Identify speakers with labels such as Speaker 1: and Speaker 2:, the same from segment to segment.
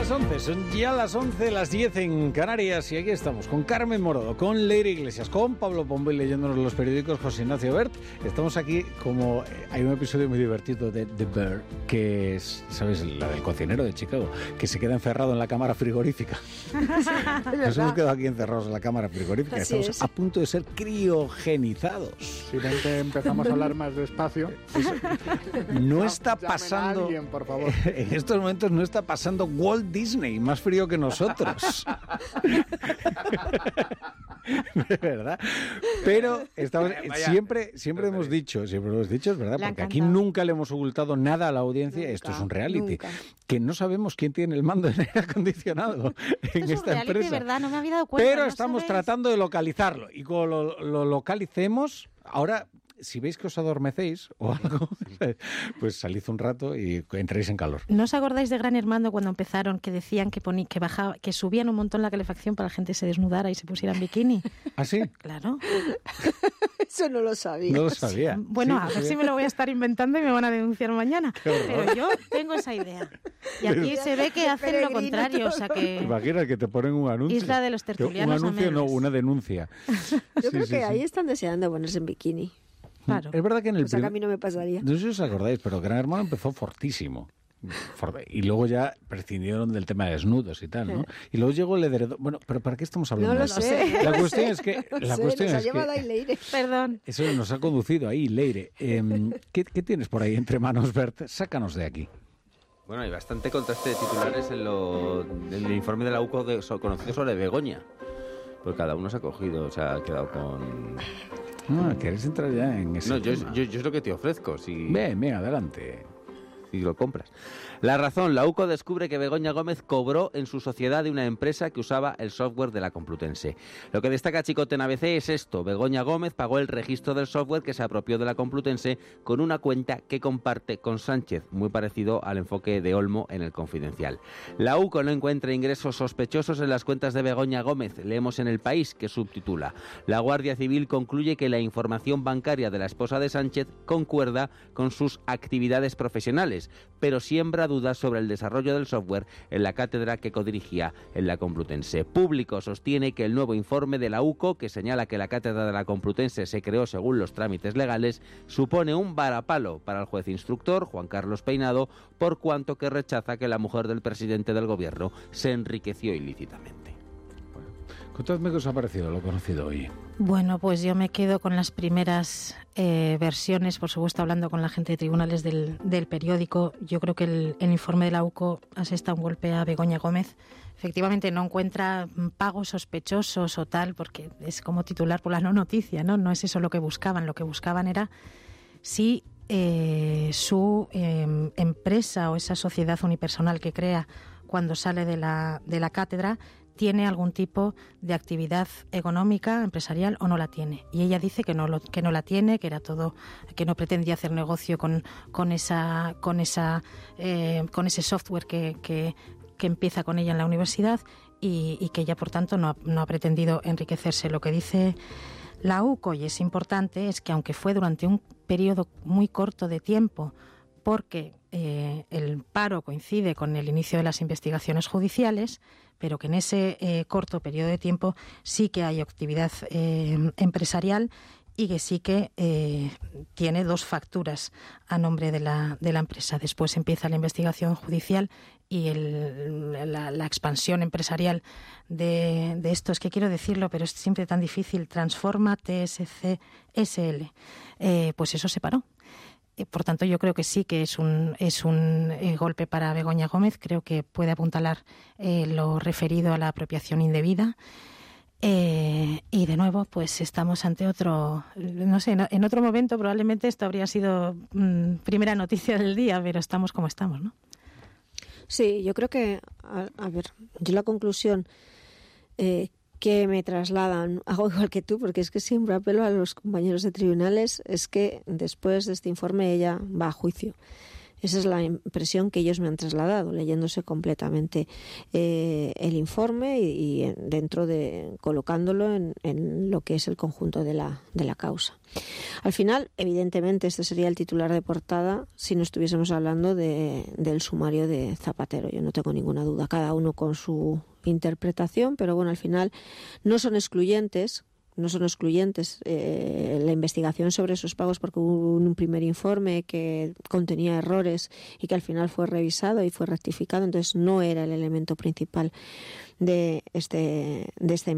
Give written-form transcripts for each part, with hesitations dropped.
Speaker 1: las 11, son ya las 11, las 10 en Canarias, y aquí estamos con Carmen Morodo, con Leire Iglesias, con Pablo Pombel leyéndonos los periódicos, José Ignacio Bert. Estamos aquí como... hay un episodio muy divertido de The Bear, que es, ¿sabes? La del cocinero de Chicago, que se queda encerrado en la cámara frigorífica. Nos hemos quedado aquí encerrados en la cámara frigorífica.
Speaker 2: Así
Speaker 1: estamos
Speaker 2: es.
Speaker 1: a punto de ser criogenizados.
Speaker 3: Si ven que empezamos a hablar más despacio,
Speaker 1: No está
Speaker 3: llamen a
Speaker 1: pasando...
Speaker 3: alguien, por favor.
Speaker 1: En estos momentos no está pasando Walt Disney, más frío que nosotros. De verdad. Pero estamos, siempre hemos dicho, es verdad,
Speaker 2: Le ha
Speaker 1: porque aquí
Speaker 2: encantado.
Speaker 1: nunca le hemos ocultado nada a la audiencia.
Speaker 2: Nunca,
Speaker 1: Esto es un reality.
Speaker 2: nunca.
Speaker 1: Que no sabemos quién tiene el mando del aire acondicionado en
Speaker 2: Esto es un
Speaker 1: esta
Speaker 2: reality,
Speaker 1: empresa.
Speaker 2: ¿verdad? No me había dado cuenta.
Speaker 1: Pero
Speaker 2: ¿no
Speaker 1: estamos
Speaker 2: sabéis?
Speaker 1: tratando de localizarlo. Y cuando lo localicemos, ahora... Si veis que os adormecéis o algo, pues salid un rato y entréis en calor.
Speaker 2: ¿No os acordáis de Gran Hermano cuando empezaron que decían que bajaba, que subían un montón la calefacción para que la gente se desnudara y se pusiera en bikini?
Speaker 1: ¿Ah, sí?
Speaker 2: Claro.
Speaker 4: Eso no lo sabía.
Speaker 1: No lo sabía.
Speaker 2: Bueno,
Speaker 1: Sí,
Speaker 2: a ver
Speaker 1: sí.
Speaker 2: si me lo voy a estar inventando y me van a denunciar mañana. Pero yo tengo esa idea. Y aquí se ve que hacen lo contrario, o sea
Speaker 1: ¿Te
Speaker 2: que...
Speaker 1: imaginas que te ponen un anuncio?
Speaker 2: Isla de los tertulianos
Speaker 1: Un anuncio, no,
Speaker 2: amenes.
Speaker 1: una denuncia.
Speaker 4: Yo creo
Speaker 1: Sí,
Speaker 4: que
Speaker 1: sí,
Speaker 4: ahí
Speaker 1: sí.
Speaker 4: están deseando ponerse en bikini.
Speaker 2: Claro.
Speaker 1: Es verdad que en el
Speaker 4: O sea, que a mí no me pasaría.
Speaker 1: No sé si os acordáis, pero Gran Hermano empezó fortísimo. Y luego ya prescindieron del tema de desnudos y tal, ¿no? Y luego llegó el edredón. Bueno, pero ¿para qué estamos hablando
Speaker 4: No
Speaker 1: de
Speaker 4: lo
Speaker 1: esto?
Speaker 4: sé.
Speaker 1: La cuestión es que...
Speaker 4: No
Speaker 1: La
Speaker 4: sé,
Speaker 1: cuestión
Speaker 4: nos ha
Speaker 1: es
Speaker 4: llevado
Speaker 1: que
Speaker 4: ahí Leire.
Speaker 2: Perdón.
Speaker 1: eso nos ha conducido ahí, Leire. ¿Qué tienes por ahí entre manos, Bert? Sácanos de aquí.
Speaker 5: Bueno, hay bastante contraste de titulares en el informe de la UCO conocido sobre Begoña. Pues cada uno se ha cogido, se ha quedado con...
Speaker 1: ¿Quieres entrar ya en ese
Speaker 5: No, yo
Speaker 1: tema?
Speaker 5: es lo que te ofrezco, si
Speaker 1: Ven, adelante.
Speaker 5: lo compras. La razón, la UCO descubre que Begoña Gómez cobró en su sociedad de una empresa que usaba el software de la Complutense. Lo que destaca Chicote en ABC es esto: Begoña Gómez pagó el registro del software que se apropió de la Complutense con una cuenta que comparte con Sánchez, muy parecido al enfoque de Olmo en El Confidencial. La UCO no encuentra ingresos sospechosos en las cuentas de Begoña Gómez. Leemos en El País, que subtitula: La Guardia Civil concluye que la información bancaria de la esposa de Sánchez concuerda con sus actividades profesionales, pero siembra dudas sobre el desarrollo del software en la cátedra que codirigía en la Complutense. Público sostiene que el nuevo informe de la UCO, que señala que la cátedra de la Complutense se creó según los trámites legales, supone un varapalo para el juez instructor, Juan Carlos Peinado, por cuanto que rechaza que la mujer del presidente del gobierno se enriqueció ilícitamente.
Speaker 1: Contadme qué os ha parecido lo conocido hoy.
Speaker 2: Bueno, pues yo me quedo con las primeras versiones, por supuesto hablando con la gente de tribunales del periódico. Yo creo que el informe de la UCO asesta un golpe a Begoña Gómez. Efectivamente no encuentra pagos sospechosos o tal, porque es como titular por la no noticia, ¿no? No es eso lo que buscaban. Lo que buscaban era si su empresa o esa sociedad unipersonal que crea cuando sale de la cátedra tiene algún tipo de actividad económica, empresarial, o no la tiene. Y ella dice que no la tiene, que era todo, que no pretendía hacer negocio con ese software que empieza con ella en la universidad y que ella, por tanto, no ha pretendido enriquecerse. Lo que dice la UCO, y es importante, es que aunque fue durante un periodo muy corto de tiempo, porque el paro coincide con el inicio de las investigaciones judiciales, pero que en ese corto periodo de tiempo sí que hay actividad empresarial y que sí que tiene 2 facturas a nombre de la empresa. Después empieza la investigación judicial y la expansión empresarial de esto. Es que quiero decirlo, pero es siempre tan difícil. Transforma TSC SL. Pues eso se paró. Por tanto, yo creo que sí que es un golpe para Begoña Gómez. Creo que puede apuntalar lo referido a la apropiación indebida. Y de nuevo, pues estamos ante otro, no sé, en otro momento probablemente esto habría sido primera noticia del día, pero estamos como estamos, ¿no?
Speaker 4: Sí, yo creo que, a ver, yo la conclusión que me trasladan, hago igual que tú, porque es que siempre apelo a los compañeros de tribunales, es que después de este informe ella va a juicio. Esa es la impresión que ellos me han trasladado, leyéndose completamente el informe y colocándolo en lo que es el conjunto de la causa. Al final, evidentemente, este sería el titular de portada si no estuviésemos hablando del sumario de Zapatero. Yo no tengo ninguna duda, cada uno con su interpretación, pero bueno, al final no son excluyentes la investigación sobre esos pagos, porque hubo un primer informe que contenía errores y que al final fue revisado y fue rectificado, entonces no era el elemento principal de este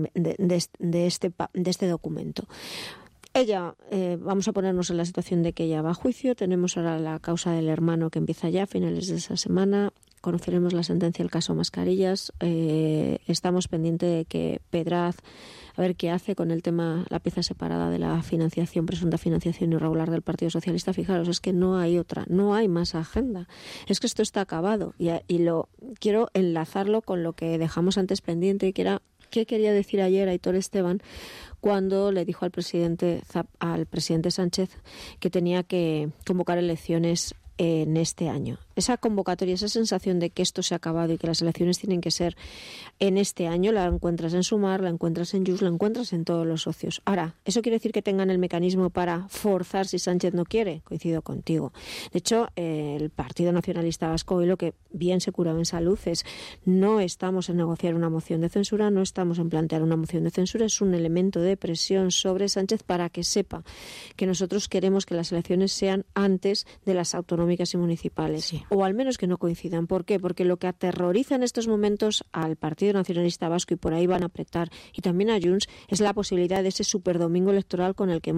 Speaker 4: documento. Ella, vamos a ponernos en la situación de que ella va a juicio. Tenemos ahora la causa del hermano que empieza ya a finales de esa semana. Conoceremos la sentencia del caso Mascarillas. Estamos pendientes de que Pedraz, a ver qué hace con el tema, la pieza separada de la presunta financiación irregular del Partido Socialista. Fijaros, es que no hay otra, no hay más agenda. Es que esto está acabado y lo quiero enlazarlo con lo que dejamos antes pendiente, que era qué quería decir ayer Aitor Esteban cuando le dijo al presidente Sánchez que tenía que convocar elecciones en este año. Esa convocatoria, esa sensación de que esto se ha acabado y que las elecciones tienen que ser en este año, la encuentras en Sumar, la encuentras en Junts, la encuentras en todos los socios. Ahora, ¿eso quiere decir que tengan el mecanismo para forzar si Sánchez no quiere? Coincido contigo. De hecho, el Partido Nacionalista Vasco hoy lo que bien se curaba en salud es no estamos en negociar una moción de censura, no estamos en plantear una moción de censura, es un elemento de presión sobre Sánchez para que sepa que nosotros queremos que las elecciones sean antes de las autonómicas y municipales. Sí. O al menos que no coincidan. ¿Por qué? Porque lo que aterroriza en estos momentos al Partido Nacionalista Vasco, y por ahí van a apretar, y también a Junts, es la posibilidad de ese superdomingo electoral con el que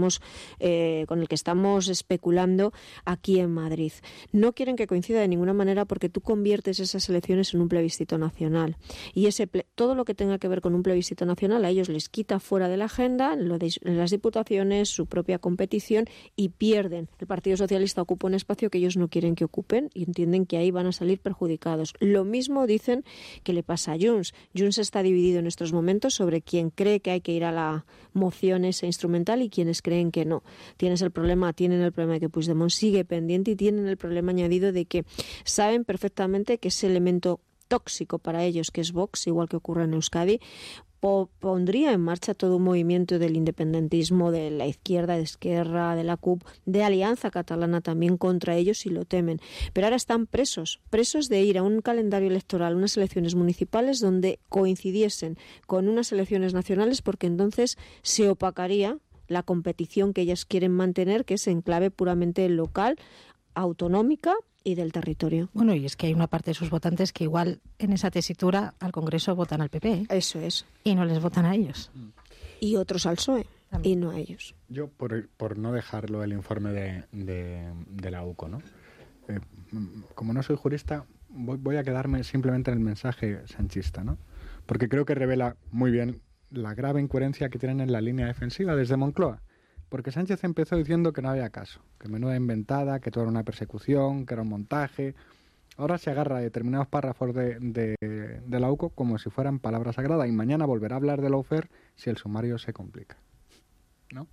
Speaker 4: estamos especulando aquí en Madrid. No quieren que coincida de ninguna manera porque tú conviertes esas elecciones en un plebiscito nacional. Y todo lo que tenga que ver con un plebiscito nacional a ellos les quita fuera de la agenda, en las diputaciones, su propia competición, y pierden. El Partido Socialista ocupa un espacio que ellos no quieren que ocupen y entienden que ahí van a salir perjudicados. Lo mismo dicen que le pasa a Junts. Junts está dividido en estos momentos sobre quién cree que hay que ir a la moción esa instrumental y quienes creen que no. Tienen el problema de que Puigdemont sigue pendiente y tienen el problema añadido de que saben perfectamente que ese elemento tóxico para ellos, que es Vox, igual que ocurre en Euskadi, pondría en marcha todo un movimiento del independentismo, de la izquierda, de Esquerra, de la CUP, de Alianza Catalana también contra ellos, y lo temen. Pero ahora están presos de ir a un calendario electoral, unas elecciones municipales donde coincidiesen con unas elecciones nacionales, porque entonces se opacaría la competición que ellas quieren mantener, que es en clave puramente local, autonómica y del territorio.
Speaker 2: Bueno, y es que hay una parte de sus votantes que igual en esa tesitura al Congreso votan al PP. ¿eh?
Speaker 4: Eso es.
Speaker 2: Y no les votan a ellos.
Speaker 4: Y otros al PSOE. También. Y no a ellos.
Speaker 3: Yo, por no dejarlo el informe de la UCO, ¿no? Como no soy jurista, voy a quedarme simplemente en el mensaje sanchista, ¿no? Porque creo que revela muy bien la grave incoherencia que tienen en la línea defensiva desde Moncloa. Porque Sánchez empezó diciendo que no había caso, que menuda inventada, que todo era una persecución, que era un montaje. Ahora se agarra a determinados párrafos de la UCO como si fueran palabra sagrada, y mañana volverá a hablar de lawfare si el sumario se complica. ¿No?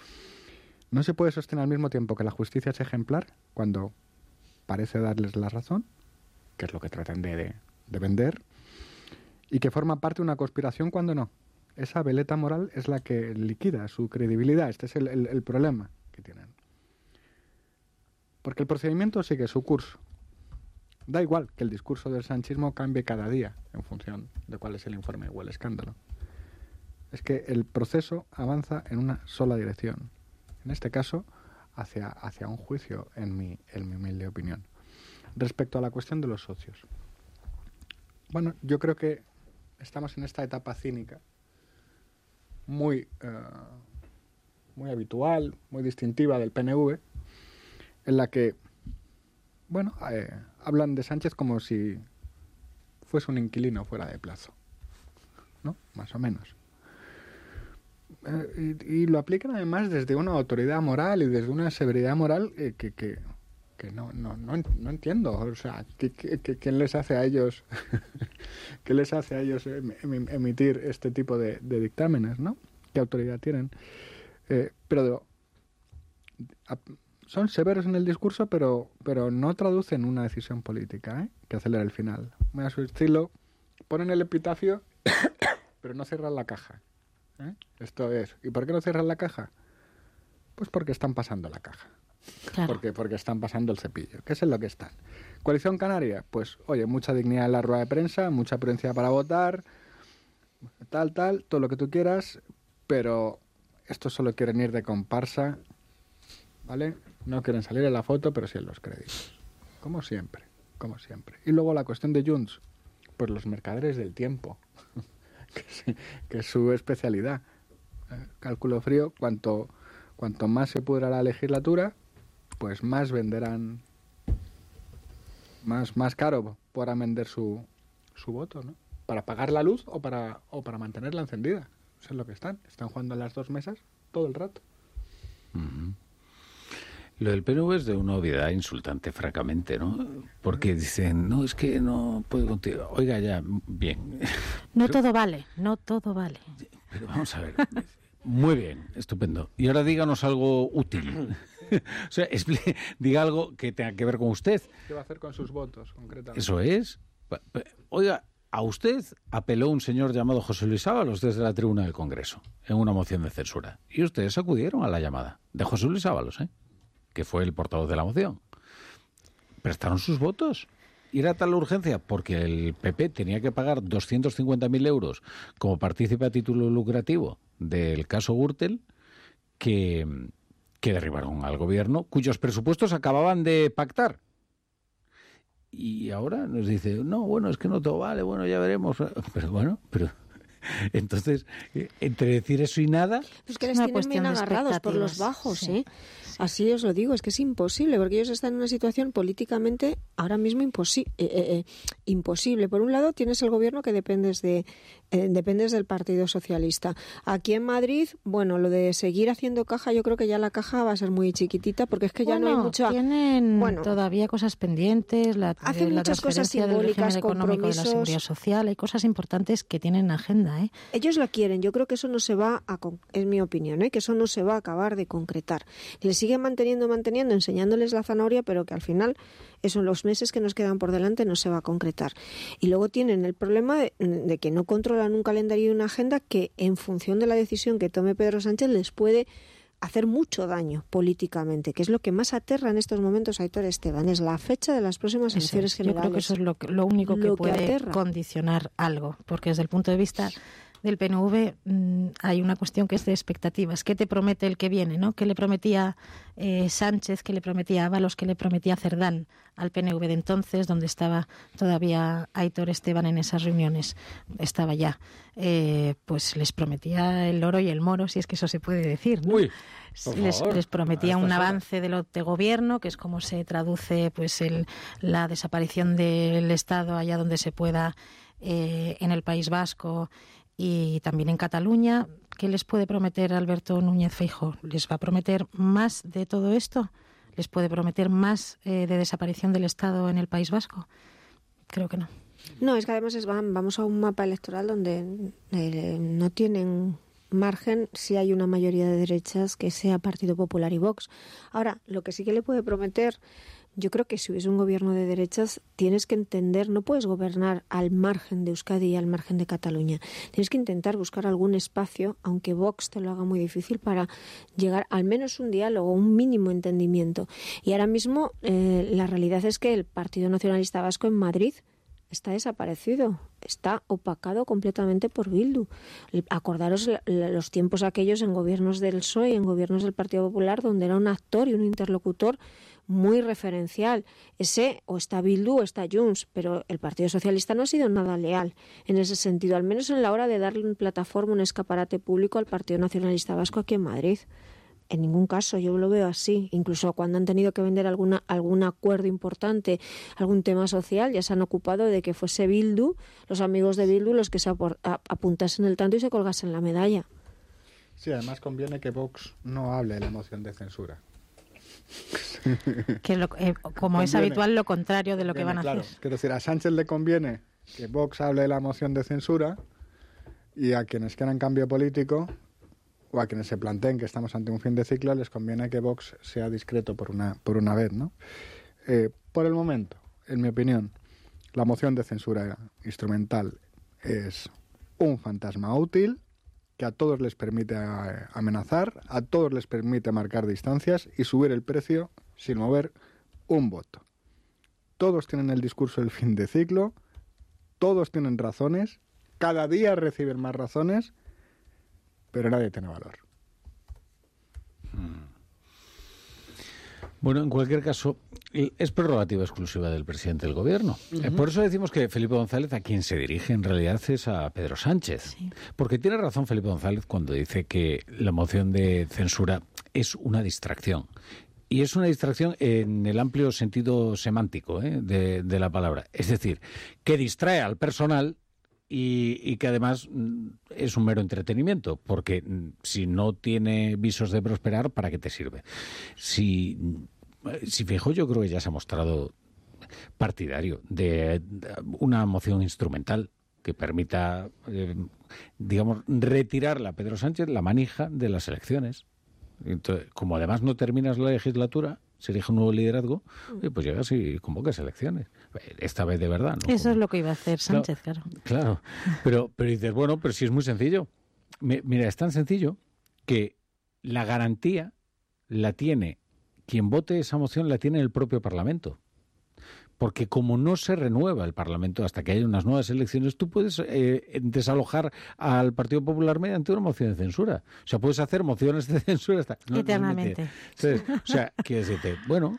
Speaker 3: No se puede sostener al mismo tiempo que la justicia es ejemplar cuando parece darles la razón, que es lo que tratan de vender, y que forma parte de una conspiración cuando no. Esa veleta moral es la que liquida su credibilidad. Este es el problema que tienen. Porque el procedimiento sigue su curso. Da igual que el discurso del sanchismo cambie cada día en función de cuál es el informe o el escándalo. Es que el proceso avanza en una sola dirección. En este caso, hacia un juicio, en mi humilde opinión. Respecto a la cuestión de los socios. Bueno, yo creo que estamos en esta etapa cínica muy habitual, muy distintiva del PNV, en la que, bueno, hablan de Sánchez como si fuese un inquilino fuera de plazo, ¿no? Más o menos. Y lo aplican además desde una autoridad moral y desde una severidad moral que no entiendo. O sea, ¿quién les hace a ellos qué les hace a ellos emitir este tipo de dictámenes, ¿no? ¿Qué autoridad tienen? Pero son severos en el discurso, pero no traducen una decisión política, ¿eh? Que acelera el final. Muy a su estilo, ponen el epitafio, pero no cierran la caja. ¿Eh? Esto es. ¿Y por qué no cierran la caja? Pues porque están pasando la caja.
Speaker 2: Claro.
Speaker 3: Porque están pasando el cepillo, que es en lo que están. Coalición Canaria, pues oye, mucha dignidad en la rueda de prensa, mucha prudencia para votar, tal, todo lo que tú quieras, pero estos solo quieren ir de comparsa, ¿vale? No quieren salir en la foto, pero sí en los créditos. Como siempre. Y luego la cuestión de Junts, pues los mercaderes del tiempo, que es su especialidad. Cálculo frío, cuanto más se pudra la legislatura, pues más venderán, más caro podrán vender su voto, ¿no? Para pagar la luz o para mantenerla encendida. Eso es lo que están jugando en las dos mesas todo el rato.
Speaker 1: Uh-huh. Lo del PNV es de una obviedad insultante, francamente, ¿no? Porque dicen, no, es que no puedo contigo. Oiga, ya, bien.
Speaker 2: No todo vale.
Speaker 1: Pero vamos a ver. Muy bien, estupendo. Y ahora díganos algo útil. O sea, diga algo que tenga que ver con usted.
Speaker 3: ¿Qué va a hacer con sus votos, concretamente?
Speaker 1: Eso es. Oiga, a usted apeló un señor llamado José Luis Ábalos desde la tribuna del Congreso en una moción de censura. Y ustedes acudieron a la llamada de José Luis Ábalos, que fue el portavoz de la moción. Prestaron sus votos. Y era tal la urgencia porque el PP tenía que pagar 250.000 euros como partícipe a título lucrativo del caso Gürtel que derribaron al gobierno, cuyos presupuestos acababan de pactar. Y ahora nos dice, no, bueno, es que no todo vale, bueno, ya veremos. Pero entonces, entre decir eso y nada...
Speaker 4: Pues que les tienen bien agarrados por los bajos, sí. Así os lo digo, es que es imposible, porque ellos están en una situación políticamente ahora mismo imposible. Por un lado, tienes el gobierno que dependes del Partido Socialista. Aquí en Madrid, bueno, lo de seguir haciendo caja, yo creo que ya la caja va a ser muy chiquitita, porque es que ya no hay mucha...
Speaker 2: Tienen todavía cosas pendientes,
Speaker 4: hacen muchas cosas simbólicas,
Speaker 2: del régimen económico de la seguridad social, hay cosas importantes que tienen en agenda, ¿eh?
Speaker 4: Ellos lo quieren, yo creo que eso no se va a... Es mi opinión, que eso no se va a acabar de concretar. Les siguen manteniendo, enseñándoles la zanahoria, pero que al final, eso en los meses que nos quedan por delante no se va a concretar. Y luego tienen el problema de que no controlan un calendario y una agenda que, en función de la decisión que tome Pedro Sánchez, les puede hacer mucho daño políticamente, que es lo que más aterra en estos momentos a Aitor Esteban, es la fecha de las próximas elecciones generales.
Speaker 2: Yo creo que eso es lo único que puede
Speaker 4: aterra.
Speaker 2: Condicionar algo, porque desde el punto de vista del PNV hay una cuestión que es de expectativas. ¿Qué te promete el que viene, ¿no? ¿Qué le prometía Sánchez, qué le prometía Ábalos, qué le prometía Cerdán al PNV de entonces, donde estaba todavía Aitor Esteban en esas reuniones? Estaba ya. Pues les prometía el oro y el moro, si es que eso se puede decir, ¿no?
Speaker 1: Uy,
Speaker 2: les prometía un avance del autogobierno, que es como se traduce pues la desaparición del Estado allá donde se pueda en el País Vasco y también en Cataluña. ¿Qué les puede prometer Alberto Núñez Feijóo? ¿Les va a prometer más de todo esto? ¿Les puede prometer más de desaparición del Estado en el País Vasco? Creo que no.
Speaker 4: No, es que además vamos a un mapa electoral donde no tienen margen si hay una mayoría de derechas que sea Partido Popular y Vox. Ahora, lo que sí que le puede prometer... Yo creo que si hubiese un gobierno de derechas, tienes que entender, no puedes gobernar al margen de Euskadi y al margen de Cataluña. Tienes que intentar buscar algún espacio, aunque Vox te lo haga muy difícil, para llegar al menos un diálogo, un mínimo entendimiento. Y ahora mismo la realidad es que el Partido Nacionalista Vasco en Madrid está desaparecido, está opacado completamente por Bildu. Acordaros los tiempos aquellos en gobiernos del PSOE y en gobiernos del Partido Popular, donde era un actor y un interlocutor muy referencial. Ese o está Bildu o está Junts, pero el Partido Socialista no ha sido nada leal en ese sentido, al menos en la hora de darle una plataforma, un escaparate público al Partido Nacionalista Vasco aquí en Madrid. En ningún caso, yo lo veo así. Incluso cuando han tenido que vender algún acuerdo importante, algún tema social, ya se han ocupado de que fuese Bildu, los amigos de Bildu, los que se apuntasen el tanto y se colgasen la medalla.
Speaker 3: Sí, además conviene que Vox no hable de la moción de censura.
Speaker 2: Que como conviene, es habitual, lo contrario de lo que van a hacer.
Speaker 3: Quiero decir, a Sánchez le conviene que Vox hable de la moción de censura y a quienes quieran cambio político, o a quienes se planteen que estamos ante un fin de ciclo, les conviene que Vox sea discreto por una vez, ¿no? Por el momento, en mi opinión, la moción de censura instrumental es un fantasma útil que a todos les permite amenazar, a todos les permite marcar distancias y subir el precio sin mover un voto. Todos tienen el discurso del fin de ciclo, todos tienen razones, cada día reciben más razones, pero nadie tiene valor.
Speaker 1: Bueno, en cualquier caso, es prerrogativa exclusiva del presidente del gobierno. Por eso decimos que Felipe González, a quien se dirige en realidad, es a Pedro Sánchez. Sí. Porque tiene razón Felipe González cuando dice que la moción de censura es una distracción. Y es una distracción en el amplio sentido semántico de la palabra. Es decir, que distrae al personal y que además es un mero entretenimiento, porque si no tiene visos de prosperar, ¿para qué te sirve? Si Feijóo, yo creo que ya se ha mostrado partidario de una moción instrumental que permita, digamos, retirarle a Pedro Sánchez la manija de las elecciones. Entonces, como además no terminas la legislatura, se elige un nuevo liderazgo, pues llegas y convocas elecciones. Esta vez de verdad, ¿no?
Speaker 2: Eso es lo que iba a hacer Sánchez, claro.
Speaker 1: Claro, pero dices, bueno, pero sí es muy sencillo. Mira, es tan sencillo que la garantía la tiene, quien vote esa moción la tiene el propio Parlamento. Porque como no se renueva el Parlamento hasta que haya unas nuevas elecciones, tú puedes desalojar al Partido Popular mediante una moción de censura. O sea, puedes hacer mociones de censura hasta...
Speaker 2: eternamente.
Speaker 1: Entonces, o sea, quiero decirte, bueno...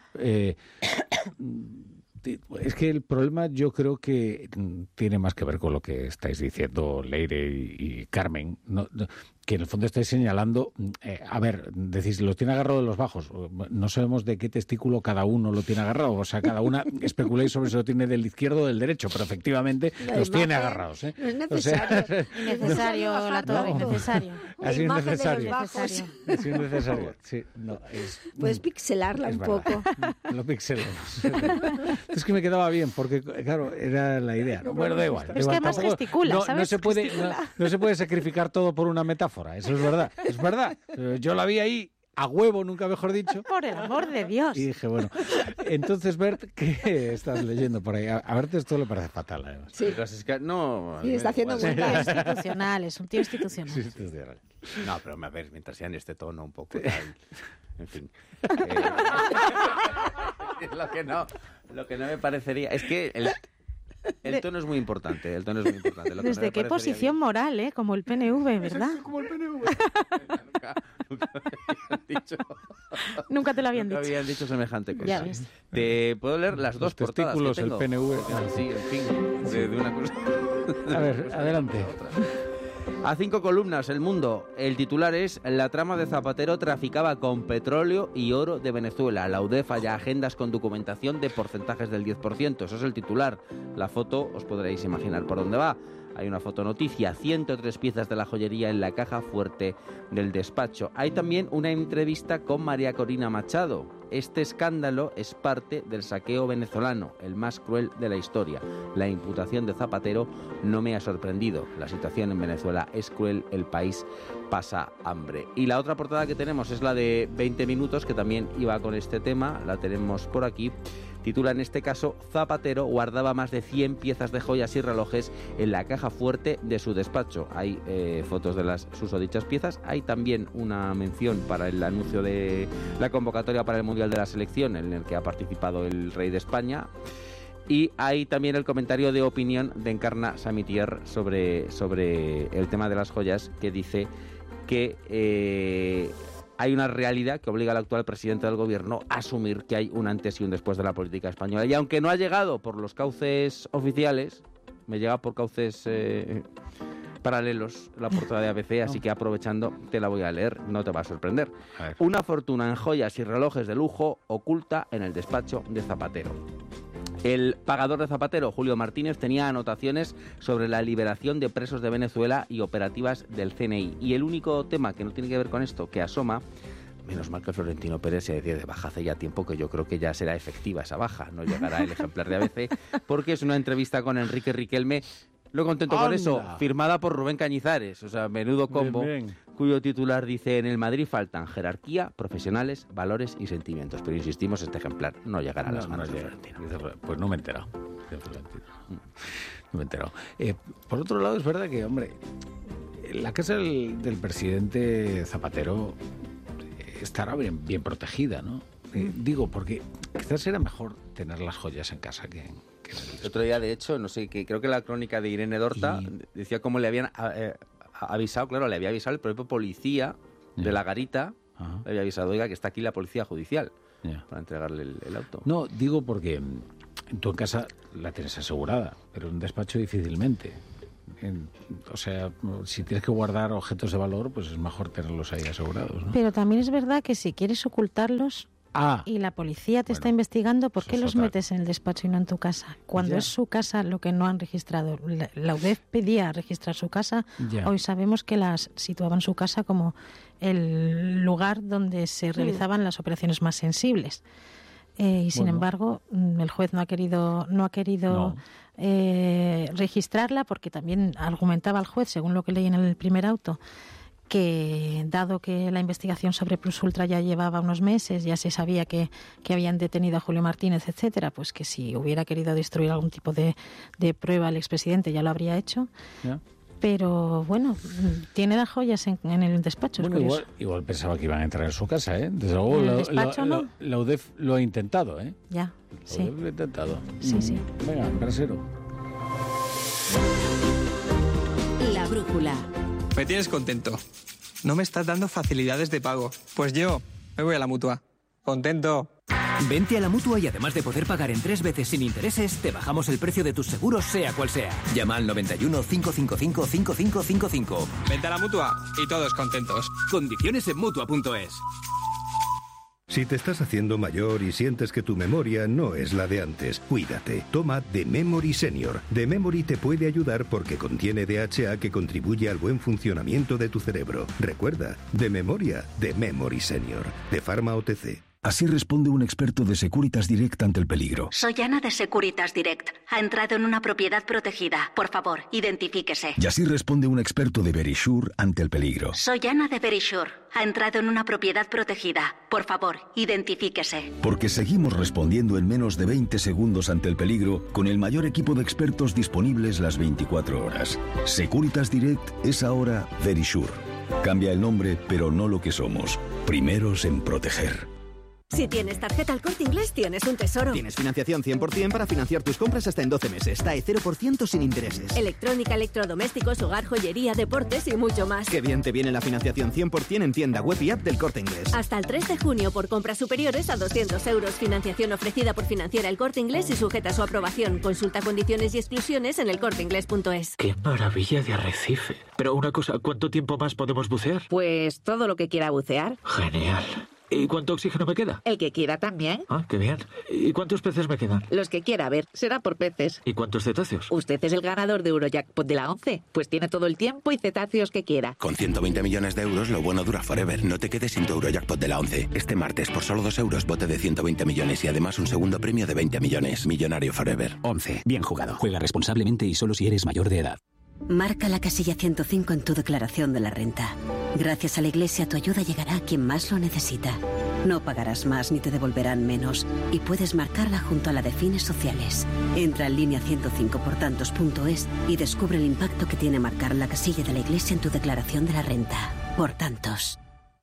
Speaker 1: es que el problema yo creo que tiene más que ver con lo que estáis diciendo Leire y Carmen, que en el fondo estáis señalando, a ver, decís, los tiene agarrado de los bajos, no sabemos de qué testículo cada uno lo tiene agarrado, o sea, cada una especuláis sobre si lo tiene del izquierdo o del derecho, pero efectivamente los tiene agarrados.
Speaker 4: No es necesario.
Speaker 2: O sea, innecesario, la torre, innecesario.
Speaker 1: Así es necesario.
Speaker 4: Es
Speaker 1: innecesario. Sí,
Speaker 4: puedes pixelarla un poco.
Speaker 1: Lo pixelamos. Es que me quedaba bien, porque, claro, era la idea. Bueno, da igual.
Speaker 2: Es que además gesticula, ¿sabes?
Speaker 1: No se puede sacrificar todo por una metáfora. Eso es verdad. Es verdad. Yo la vi ahí a huevo, nunca mejor dicho.
Speaker 2: Por el amor de Dios.
Speaker 1: Y dije, bueno, entonces, Bert, ¿qué estás leyendo por ahí? A Bert esto le parece fatal, además.
Speaker 4: Sí.
Speaker 5: No.
Speaker 4: Y está haciendo
Speaker 2: un tío institucional, es un tío institucional.
Speaker 1: Sí, institucional.
Speaker 5: No, pero a ver, mientras sea en este tono un poco... En fin. Lo que no me parecería... Es que el tono es muy importante.
Speaker 2: ¿Desde qué posición moral, como el PNV, verdad?
Speaker 3: Como el PNV.
Speaker 2: Nunca te lo habían dicho.
Speaker 5: Nunca habían dicho semejante cosa.
Speaker 2: Ya ves.
Speaker 5: Te puedo leer las dos portadas que tengo.
Speaker 1: El PNV.
Speaker 5: Sí, en fin, de una cosa.
Speaker 1: A ver, adelante.
Speaker 5: A 5 columnas, El Mundo. El titular es: la trama de Zapatero traficaba con petróleo y oro de Venezuela. La UDEF falla agendas con documentación de porcentajes del 10%. Eso es el titular. La foto, os podréis imaginar por dónde va. Hay una fotonoticia, 103 piezas de la joyería en la caja fuerte del despacho. Hay también una entrevista con María Corina Machado. Este escándalo es parte del saqueo venezolano, el más cruel de la historia. La imputación de Zapatero no me ha sorprendido. La situación en Venezuela es cruel, el país pasa hambre. Y la otra portada que tenemos es la de 20 minutos, que también iba con este tema, la tenemos por aquí. Titula en este caso: Zapatero guardaba más de 100 piezas de joyas y relojes en la caja fuerte de su despacho. Hay fotos de las susodichas piezas. Hay también una mención para el anuncio de la convocatoria para el Mundial de la Selección, en el que ha participado el rey de España. Y hay también el comentario de opinión de Encarna Samitier sobre el tema de las joyas, que dice que hay una realidad que obliga al actual presidente del gobierno a asumir que hay un antes y un después de la política española. Y aunque no ha llegado por los cauces oficiales, me llega por cauces paralelos la portada de ABC, así que aprovechando te la voy a leer, no te va a sorprender. Una fortuna en joyas y relojes de lujo oculta en el despacho de Zapatero. El pagador de Zapatero, Julio Martínez, tenía anotaciones sobre la liberación de presos de Venezuela y operativas del CNI. Y el único tema que no tiene que ver con esto, que asoma, menos mal que Florentino Pérez se decía de baja hace ya tiempo, que yo creo que ya será efectiva esa baja, no llegará el ejemplar de ABC, porque es una entrevista con Enrique Riquelme. Lo contento con eso, firmada por Rubén Cañizares, o sea, menudo combo.
Speaker 1: Bien.
Speaker 5: cuyo titular dice: en el Madrid faltan jerarquía, profesionales, valores y sentimientos. Pero insistimos, este ejemplar no llegará a las manos de Florentino.
Speaker 1: Pues no me he enterado de Florentino. No me he enterado. Por otro lado, es verdad que, hombre, la casa del presidente Zapatero estará bien protegida, ¿no? Digo, porque quizás era mejor tener las joyas en casa que en
Speaker 5: el otro día, de hecho, no sé, creo que la crónica de Irene Dorta decía cómo le habían avisado, claro, le había avisado el propio policía de la garita, le había avisado, oiga, que está aquí la policía judicial para entregarle el auto.
Speaker 1: No, digo porque tú en casa la tienes asegurada, pero en un despacho difícilmente. O sea, si tienes que guardar objetos de valor, pues es mejor tenerlos ahí asegurados, ¿no?
Speaker 2: Pero también es verdad que si quieres ocultarlos y la policía te está investigando, ¿por qué los metes en el despacho y no en tu casa? Cuando es su casa lo que no han registrado. La UDEF pedía registrar su casa. Hoy sabemos que las situaban su casa como el lugar donde se realizaban las operaciones más sensibles. Y sin embargo, el juez no ha querido registrarla, porque también argumentaba el juez, según lo que leí en el primer auto, que dado que la investigación sobre Plus Ultra ya llevaba unos meses, ya se sabía que habían detenido a Julio Martínez, etcétera, pues que si hubiera querido destruir algún tipo de prueba al expresidente ya lo habría hecho. Pero bueno, tiene las joyas en el despacho.
Speaker 1: Bueno, igual pensaba que iban a entrar en su casa, ¿eh? Desde luego la UDEF lo ha intentado, ¿eh?
Speaker 2: Ya, sí.
Speaker 1: La UDEF lo ha intentado.
Speaker 2: Sí.
Speaker 1: Venga, brasero.
Speaker 6: La brújula.
Speaker 7: Me tienes contento. No me estás dando facilidades de pago. Pues yo me voy a la Mutua. Contento.
Speaker 8: Vente a la Mutua y además de poder pagar en 3 veces sin intereses, te bajamos el precio de tus seguros, sea cual sea. Llama al 91 555 5555.
Speaker 7: Vente a la Mutua y todos contentos.
Speaker 8: Condiciones en Mutua.es.
Speaker 9: Si te estás haciendo mayor y sientes que tu memoria no es la de antes, cuídate. Toma The Memory Senior. The Memory te puede ayudar porque contiene DHA que contribuye al buen funcionamiento de tu cerebro. Recuerda, de memoria, The Memory Senior. De Pharma OTC.
Speaker 10: Así responde un experto de Securitas Direct ante el peligro.
Speaker 11: Soy Ana de Securitas Direct. Ha entrado en una propiedad protegida. Por favor, identifíquese.
Speaker 10: Y así responde un experto de Verisure ante el peligro.
Speaker 11: Soy Ana de Verisure. Ha entrado en una propiedad protegida. Por favor, identifíquese.
Speaker 10: Porque seguimos respondiendo en menos de 20 segundos ante el peligro con el mayor equipo de expertos disponibles las 24 horas. Securitas Direct es ahora Verisure. Cambia el nombre, pero no lo que somos. Primeros en proteger.
Speaker 6: Si tienes tarjeta El Corte Inglés, tienes un tesoro.
Speaker 12: Tienes financiación 100% para financiar tus compras hasta en 12 meses. TAE 0% sin intereses.
Speaker 6: Electrónica, electrodomésticos, hogar, joyería, deportes y mucho más.
Speaker 12: Qué bien te viene la financiación 100% en tienda web y app del Corte Inglés.
Speaker 6: Hasta el 3 de junio por compras superiores a 200 euros. Financiación ofrecida por Financiera El Corte Inglés y sujeta a su aprobación. Consulta condiciones y exclusiones en elcorteinglés.es.
Speaker 13: ¡Qué maravilla de arrecife! Pero una cosa, ¿cuánto tiempo más podemos bucear?
Speaker 14: Pues todo lo que quiera bucear.
Speaker 13: Genial. ¿Y cuánto oxígeno me queda?
Speaker 14: El que quiera también.
Speaker 13: Ah, qué bien. ¿Y cuántos peces me quedan?
Speaker 14: Los que quiera, a ver, será por peces.
Speaker 13: ¿Y cuántos cetáceos?
Speaker 14: Usted es el ganador de Eurojackpot de la 11, pues tiene todo el tiempo y cetáceos que quiera.
Speaker 15: Con 120 millones de euros, lo bueno dura forever. No te quedes sin tu Eurojackpot de la 11. Este martes, por solo 2 euros, bote de 120 millones y además un segundo premio de 20 millones. Millonario forever.
Speaker 16: 11. Bien jugado. Juega responsablemente y solo si eres mayor de edad.
Speaker 17: Marca la casilla 105 en tu declaración de la renta. Gracias a la Iglesia, tu ayuda llegará a quien más lo necesita. No pagarás más ni te devolverán menos. Y puedes marcarla junto a la de fines sociales. Entra en línea 105portantos.es y descubre el impacto que tiene marcar la casilla de la Iglesia en tu declaración de la renta. Por tantos.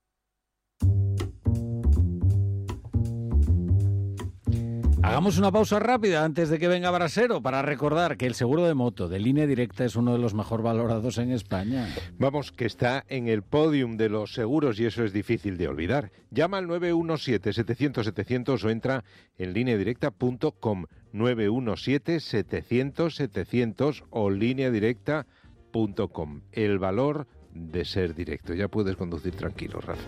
Speaker 1: Hagamos una pausa rápida antes de que venga Brasero para recordar que el seguro de moto de Línea Directa es uno de los mejor valorados en España.
Speaker 18: Vamos, que está en el podium de los seguros y eso es difícil de olvidar. Llama al 917-700-700 o entra en lineadirecta.com. 917-700-700 o lineadirecta.com. El valor de ser directo. Ya puedes conducir tranquilo, Rafa.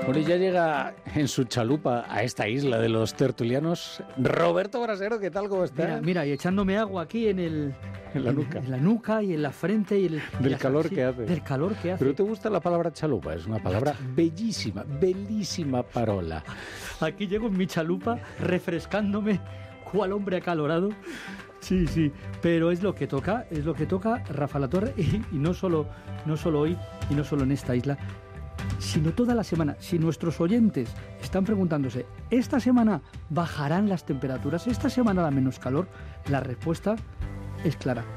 Speaker 1: Bueno, y ya llega en su chalupa a esta isla de los tertulianos Roberto Brasero. ¿Qué tal? ¿Cómo estás?
Speaker 19: Mira, y echándome agua aquí en
Speaker 1: la nuca.
Speaker 19: En la nuca y en la frente.
Speaker 1: Del calor que hace.
Speaker 19: Del calor que hace.
Speaker 1: ¿Pero te gusta la palabra chalupa? Es una palabra bellísima, bellísima parola.
Speaker 19: Aquí llego en mi chalupa refrescándome cual hombre acalorado. Sí, pero es lo que toca, Rafa Latorre, y no solo hoy y no solo en esta isla, sino toda la semana. Si nuestros oyentes están preguntándose, ¿esta semana bajarán las temperaturas? ¿Esta semana da menos calor? La respuesta es clara,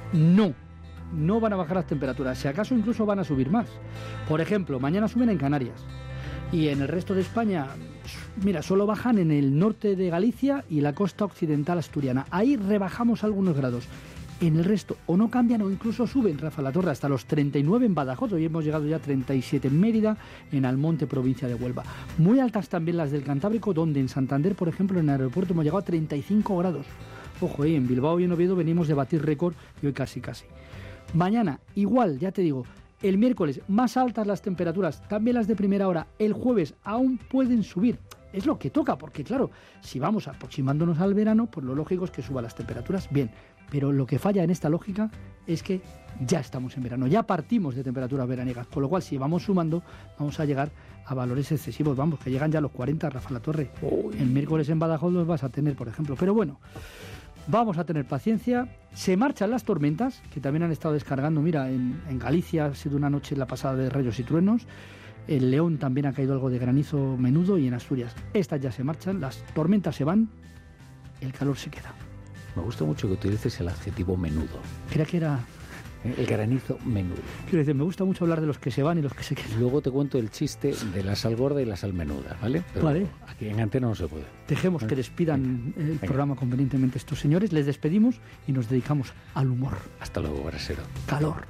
Speaker 19: no van a bajar las temperaturas, si acaso incluso van a subir más. Por ejemplo, mañana suben en Canarias y en el resto de España, mira, solo bajan en el norte de Galicia y la costa occidental asturiana. Ahí rebajamos algunos grados. En el resto o no cambian o incluso suben, Rafa Latorre, hasta los 39 en Badajoz. Hoy hemos llegado ya a 37 en Mérida, en Almonte, provincia de Huelva. Muy altas también las del Cantábrico, donde en Santander, por ejemplo, en el aeropuerto hemos llegado a 35 grados. Ojo, en Bilbao y en Oviedo venimos de batir récord y hoy casi. Mañana, igual, ya te digo, el miércoles más altas las temperaturas, también las de primera hora. El jueves aún pueden subir. Es lo que toca, porque claro, si vamos aproximándonos al verano, pues lo lógico es que suban las temperaturas, bien. Pero lo que falla en esta lógica es que ya estamos en verano, ya partimos de temperaturas veraniegas, con lo cual si vamos sumando vamos a llegar a valores excesivos, vamos, que llegan ya a los 40, Rafa Latorre. El miércoles en Badajoz los vas a tener, por ejemplo. Pero bueno, vamos a tener paciencia. Se marchan las tormentas, que también han estado descargando. Mira, en Galicia ha sido una noche la pasada de rayos y truenos. En León también ha caído algo de granizo menudo y en Asturias. Estas ya se marchan, las tormentas se van, el calor se queda.
Speaker 1: Me gusta mucho que utilices el adjetivo menudo.
Speaker 19: Creía que era...
Speaker 1: El granizo menudo.
Speaker 19: Quiero decir, me gusta mucho hablar de los que se van y los que se quedan.
Speaker 1: Luego te cuento el chiste de la sal gorda y la sal menuda, ¿vale? Pero
Speaker 19: vale.
Speaker 1: Aquí en Antena no se puede.
Speaker 19: Dejemos que despidan el programa convenientemente estos señores. Les despedimos y nos dedicamos al humor.
Speaker 1: Hasta luego, Brasero.
Speaker 19: Calor.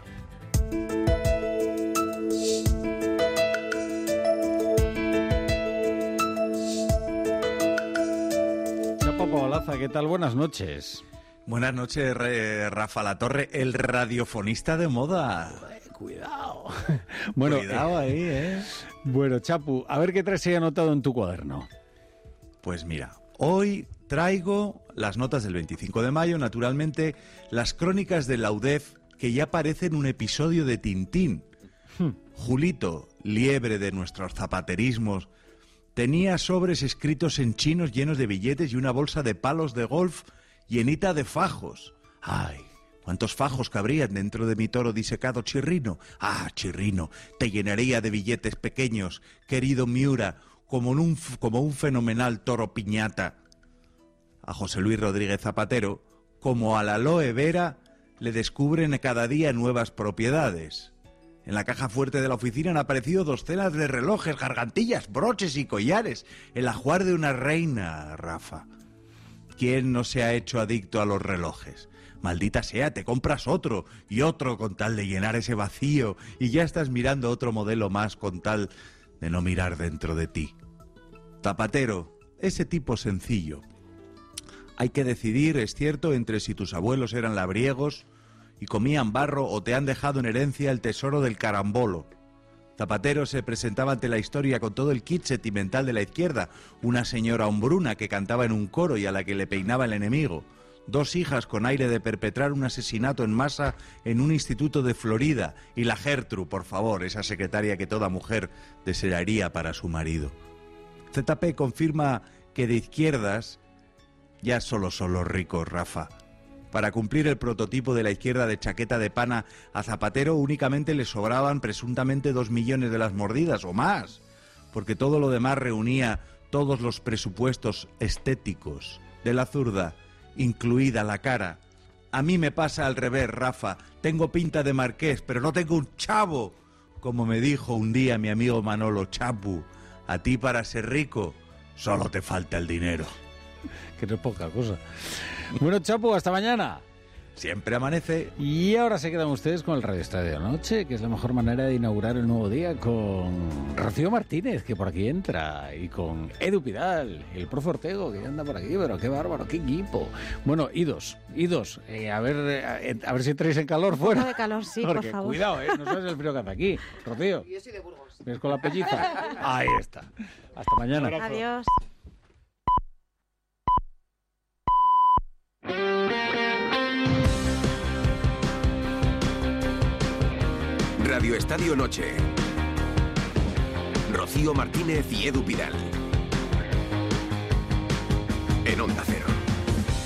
Speaker 1: ¿Qué tal? Buenas noches.
Speaker 20: Buenas noches, Rafa Latorre, el radiofonista de moda.
Speaker 1: Cuidado. Bueno,
Speaker 20: cuidado ahí, ¿eh?
Speaker 1: Bueno, Chapu, a ver qué traes ahí anotado en tu cuaderno.
Speaker 20: Pues mira, hoy traigo las notas del 25 de mayo, naturalmente, las crónicas de la UDEF, que ya parecen un episodio de Tintín. Julito, liebre de nuestros zapaterismos, tenía sobres escritos en chinos llenos de billetes y una bolsa de palos de golf llenita de fajos. ¡Ay! ¿Cuántos fajos cabrían dentro de mi toro disecado Chirrino? ¡Ah, Chirrino! Te llenaría de billetes pequeños, querido Miura, como un fenomenal toro piñata. A José Luis Rodríguez Zapatero, como a la aloe vera, le descubren cada día nuevas propiedades. En la caja fuerte de la oficina han aparecido docenas de relojes, gargantillas, broches y collares. El ajuar de una reina, Rafa. ¿Quién no se ha hecho adicto a los relojes? Maldita sea, te compras otro y otro con tal de llenar ese vacío y ya estás mirando otro modelo más con tal de no mirar dentro de ti. Zapatero, ese tipo sencillo. Hay que decidir, es cierto, entre si tus abuelos eran labriegos y comían barro o te han dejado en herencia el tesoro del carambolo. Zapatero se presentaba ante la historia con todo el kit sentimental de la izquierda, una señora hombruna que cantaba en un coro y a la que le peinaba el enemigo, 2 hijas con aire de perpetrar un asesinato en masa en un instituto de Florida y la Gertrude, por favor, esa secretaria que toda mujer desearía para su marido. ZP confirma que de izquierdas ya solo son los ricos, Rafa. Para cumplir el prototipo de la izquierda de chaqueta de pana, a Zapatero únicamente le sobraban presuntamente 2 millones de las mordidas o más, porque todo lo demás reunía todos los presupuestos estéticos de la zurda, incluida la cara. A mí me pasa al revés, Rafa. Tengo pinta de marqués, pero no tengo un chavo. Como me dijo un día mi amigo Manolo: Chapu, a ti para ser rico solo te falta el dinero.
Speaker 1: Que no es poca cosa. Bueno, Chapu, hasta mañana.
Speaker 20: Siempre amanece.
Speaker 1: Y ahora se quedan ustedes con el Radio Estadio de Noche, que es la mejor manera de inaugurar el nuevo día, con Rocío Martínez, que por aquí entra, y con Edu Pidal, el profe Ortego, que ya anda por aquí, pero qué bárbaro, qué equipo. Bueno, idos, a ver si entráis en calor fuera.
Speaker 2: Un poco de calor, sí,
Speaker 1: porque,
Speaker 2: por favor.
Speaker 1: Cuidado, no sabes el frío que hace aquí, Rocío.
Speaker 21: Yo soy de Burgos.
Speaker 1: ¿Vienes con la pelliza? Ahí está. Hasta mañana.
Speaker 2: Adiós.
Speaker 15: Radio Estadio Noche. Rocío Martínez y Edu Pidal. En Onda Cero.